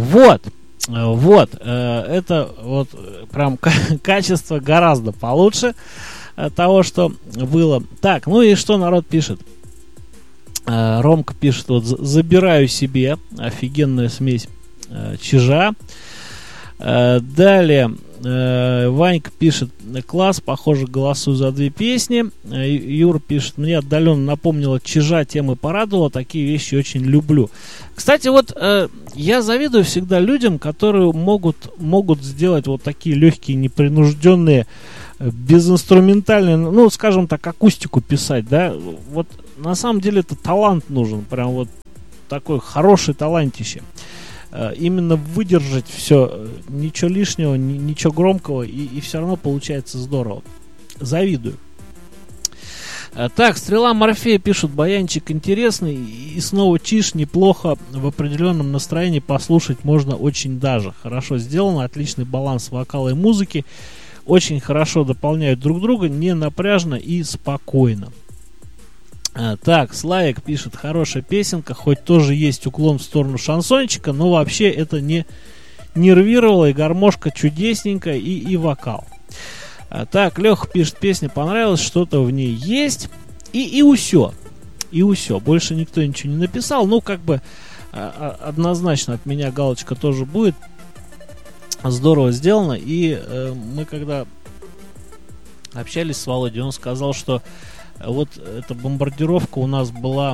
Вот, это вот прям качество гораздо получше того, что было. Так, ну и что народ пишет? Ромка пишет, вот забираю себе, офигенная смесь чижа. Далее Ванька пишет, класс, похоже, голосую за 2 песни. Юра пишет, мне отдаленно напомнило чижа, темы порадовало, такие вещи очень люблю. Кстати, вот я завидую всегда людям, которые могут сделать вот такие легкие, непринужденные, безинструментальные, ну, скажем так, акустику писать, да. Вот на самом деле это талант нужен, прям вот такой хороший талантище. Именно выдержать все, ничего лишнего, ничего громкого, и все равно получается здорово. Завидую. Так, Стрела Морфея пишут, баянчик интересный, и снова чиж, неплохо, в определенном настроении послушать можно очень даже. Хорошо сделано, отличный баланс вокала и музыки, очень хорошо дополняют друг друга, не напряжно и спокойно. Так, Славик пишет, хорошая песенка, хоть тоже есть уклон в сторону шансончика, но вообще это не нервировало, и гармошка чудесненькая, и вокал. Так, Леха пишет, песня понравилась, что-то в ней есть, и усё. И усё, больше никто ничего не написал, ну, как бы, однозначно от меня галочка тоже будет. Здорово сделано, и мы когда общались с Володей, он сказал, что вот эта бомбардировка у нас была,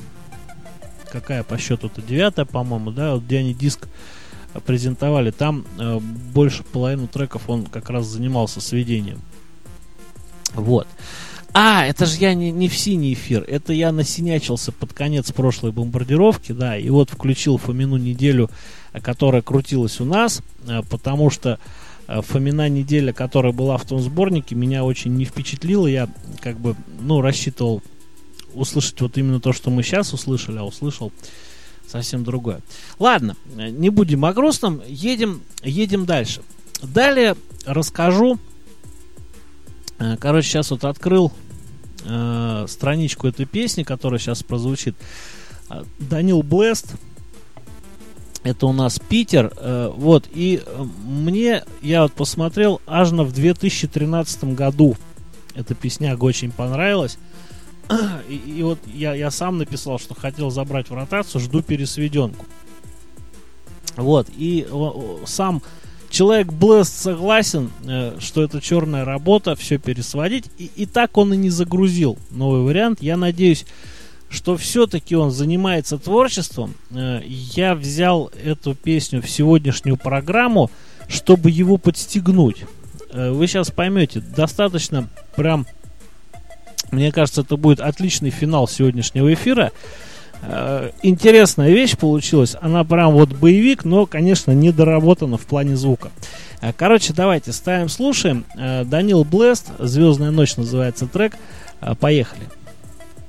какая по счету-то, 9-я, по-моему, да, вот где они диск презентовали, там больше половины треков он как раз занимался сведением. Вот. Это же я не в синий эфир, это я насинячился под конец прошлой бомбардировки, да, и вот включил Фомину неделю, которая крутилась у нас, потому что Фомина неделя, которая была в том сборнике, меня очень не впечатлила. Я как бы, рассчитывал услышать вот именно то, что мы сейчас услышали, а услышал совсем другое. Ладно, не будем о грустном, едем дальше. Далее расскажу. Короче, сейчас вот открыл страничку этой песни, которая сейчас прозвучит. Данил Блест. Это у нас Питер. Вот, и я вот посмотрел, аж в 2013 году эта песняга очень понравилась. И вот я сам написал, что хотел забрать в ротацию, жду пересведенку. Вот, и сам человек Блест согласен, что это черная работа, все пересводить. И так он и не загрузил новый вариант. Я надеюсь, что все-таки он занимается творчеством. Я взял эту песню в сегодняшнюю программу, чтобы его подстегнуть. Вы сейчас поймете, достаточно прям, мне кажется, это будет отличный финал сегодняшнего эфира. Интересная вещь получилась. Она прям вот боевик, но, конечно, недоработана в плане звука. Короче, давайте ставим, слушаем. Данил Блест, «Звездная ночь» называется трек. Поехали.